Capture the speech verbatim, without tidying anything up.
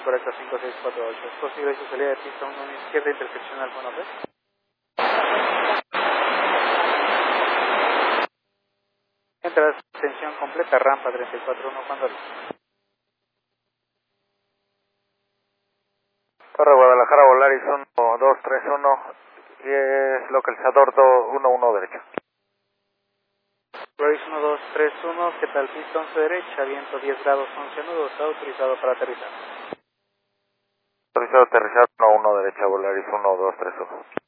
correcta cinco seis cuatro ocho. Es posible su salida de pista uno izquierda, intersección al fondo tres. Entrada, extensión completa, rampa treinta y cuatro uno, cuando listo. Torre Guadalajara, Volaris uno dos tres uno y es localizador uno uno derecho. Volaris uno dos tres uno, ¿qué tal? Pista once derecha, viento diez grados once nudos, está autorizado para aterrizar. Autorizado aterrizar uno uno derecha, Volaris uno dos tres uno.